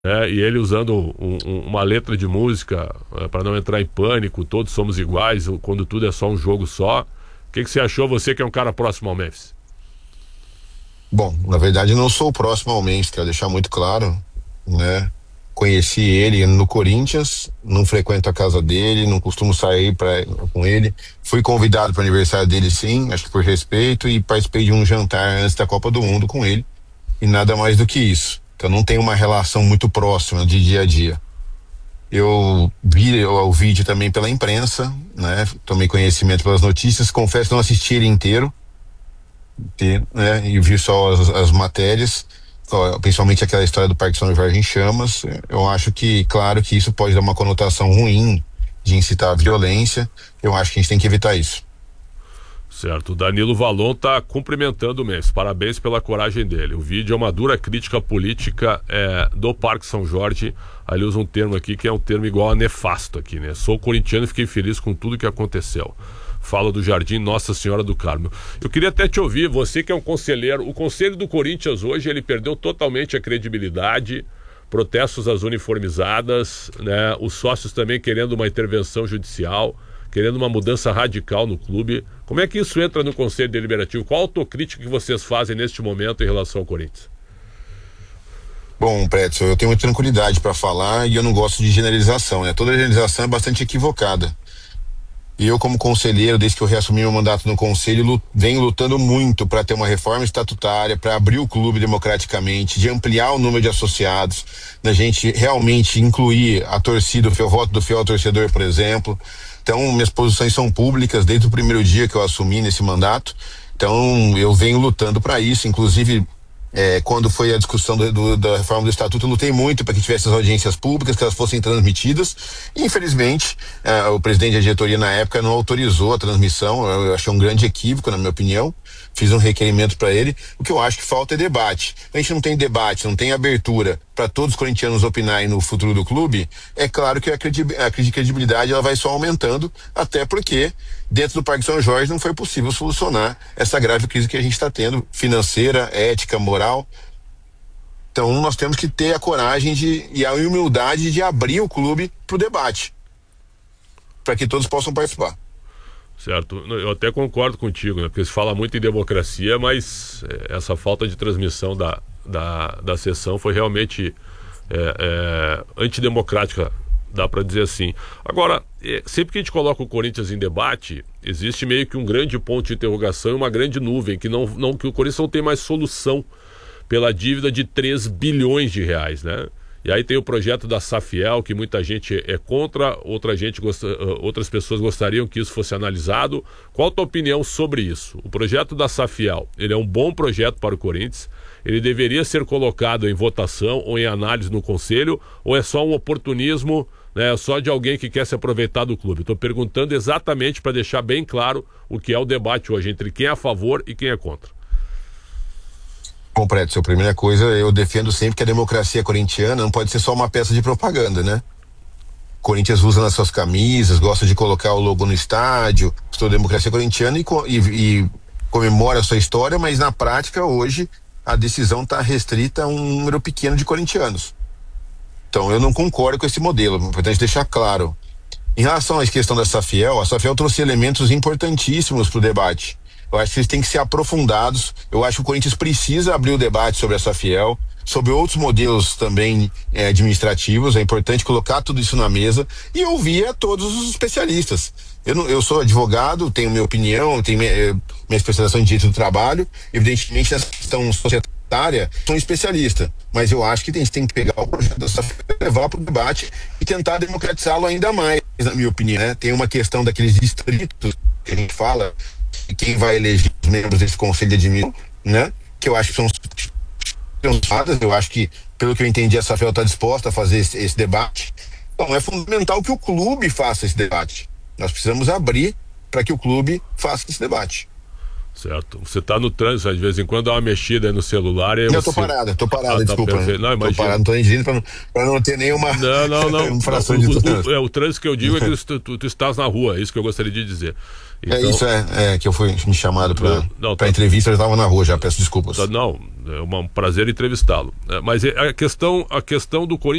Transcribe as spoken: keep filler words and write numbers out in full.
É, e ele usando um, um, uma letra de música é, para não entrar em pânico, todos somos iguais, quando tudo é só um jogo só. O que, que você achou, você que é um cara próximo ao Memphis? Bom, na verdade eu não sou próximo ao Memphis, quero deixar muito claro, né? Conheci ele no Corinthians, não frequento a casa dele, não costumo sair pra, com ele. Fui convidado para o aniversário dele, sim, acho que por respeito, e participei de um jantar antes da Copa do Mundo com ele, e nada mais do que isso. Então não tenho uma relação muito próxima de dia a dia. Eu vi o, o vídeo também pela imprensa, né? Tomei conhecimento pelas notícias, confesso que não assisti ele inteiro, ter, né? E vi só as, as matérias, ó, principalmente aquela história do Parque São Jorge em chamas. Eu acho que, claro que isso pode dar uma conotação ruim de incitar a violência. Eu acho que a gente tem que evitar isso. Certo, o Danilo Valon tá cumprimentando o Memphis, parabéns pela coragem dele. O vídeo é uma dura crítica política é, do Parque São Jorge. Ali usa um termo aqui que é um termo igual a nefasto aqui, né? Sou corintiano e fiquei feliz com tudo que aconteceu. Fala do Jardim Nossa Senhora do Carmo. Eu queria até te ouvir, você que é um conselheiro. O conselho do Corinthians hoje, ele perdeu totalmente a credibilidade, protestos às uniformizadas, né? Os sócios também querendo uma intervenção judicial, querendo uma mudança radical no clube. Como é que isso entra no Conselho Deliberativo? Qual a autocrítica que vocês fazem neste momento em relação ao Corinthians? Bom, Pretzel, eu tenho muita tranquilidade para falar e eu não gosto de generalização, né? Toda generalização é bastante equivocada. E eu, como conselheiro, desde que eu reassumi meu mandato no conselho, lut- venho lutando muito para ter uma reforma estatutária, para abrir o clube democraticamente, de ampliar o número de associados, da gente realmente incluir a torcida, o fiel- voto do fiel torcedor, por exemplo. Então, minhas posições são públicas desde o primeiro dia que eu assumi nesse mandato. Então, eu venho lutando para isso, inclusive. É, quando foi a discussão do, do, da reforma do estatuto, eu lutei muito para que tivesse as audiências públicas, que elas fossem transmitidas, e infelizmente é, o presidente da diretoria na época não autorizou a transmissão. Eu, eu achei um grande equívoco, na minha opinião. Fiz um requerimento para ele. O que eu acho que falta é debate. A gente não tem debate, não tem abertura para todos os corintianos opinarem no futuro do clube. É claro que a, credi- a credibilidade ela vai só aumentando, até porque dentro do Parque São Jorge não foi possível solucionar essa grave crise que a gente está tendo, financeira, ética, moral. Então nós temos que ter a coragem de, e a humildade de abrir o clube para o debate, para que todos possam participar. Certo, eu até concordo contigo, né? Porque se fala muito em democracia, mas é, essa falta de transmissão da, da, da sessão foi realmente é, é, antidemocrática, dá para dizer assim. Agora, é, sempre que a gente coloca o Corinthians em debate, existe meio que um grande ponto de interrogação e uma grande nuvem, que, não, não, que o Corinthians não tem mais solução pela dívida de três bilhões de reais, né? E aí tem o projeto da Safiel, que muita gente é contra, outra gente gosta, outras pessoas gostariam que isso fosse analisado. Qual a tua opinião sobre isso? O projeto da Safiel, ele é um bom projeto para o Corinthians? Ele deveria ser colocado em votação ou em análise no Conselho? Ou é só um oportunismo, né, só de alguém que quer se aproveitar do clube? Estou perguntando exatamente para deixar bem claro o que é o debate hoje entre quem é a favor e quem é contra. Bom, Prédio, a primeira coisa, eu defendo sempre que a democracia corintiana não pode ser só uma peça de propaganda, né? O Corinthians usa nas suas camisas, gosta de colocar o logo no estádio, estou democracia corintiana e, e, e comemora a sua história, mas na prática, hoje, a decisão está restrita a um número pequeno de corintianos. Então, eu não concordo com esse modelo, é importante deixar claro. Em relação à questão da Safiel, a Safiel trouxe elementos importantíssimos para o debate. Eu acho que eles têm que ser aprofundados. Eu acho que o Corinthians precisa abrir o debate sobre a Safiel, sobre outros modelos também eh, administrativos. É importante colocar tudo isso na mesa e ouvir a todos os especialistas. Eu, não, eu sou advogado, tenho minha opinião, tenho minha, eh, minha especialização em direito do trabalho. Evidentemente, nessa questão societária, sou um especialista. Mas eu acho que a gente tem que pegar o projeto da Safiel, levar para o debate e tentar democratizá-lo ainda mais, na minha opinião. Né? Tem uma questão daqueles distritos que a gente fala, quem vai eleger os membros desse conselho de administração, né? Que eu acho que são pensadas, eu acho que, pelo que eu entendi, a Safiel está disposta a fazer esse, esse debate. Então, é fundamental que o clube faça esse debate. Nós precisamos abrir para que o clube faça esse debate. Certo. Você está no trânsito, de vez em quando dá uma mexida aí no celular e Não, você... eu tô parado, tô parado, Ah, tá desculpa. perfeito. Não, tô imagina. parado, não tô dirigindo pra não, pra não ter nenhuma Não, não, não. infração o, de o, trânsito. o, é, o trânsito que eu digo é que tu, tu, tu estás na rua, é isso que eu gostaria de dizer. Então, é isso, é, é que eu fui me chamado pra, Não, não, pra tá- entrevista, eu estava na rua já, peço desculpas. não, é um prazer entrevistá-lo. É, mas é- a questão, a questão do Corinthians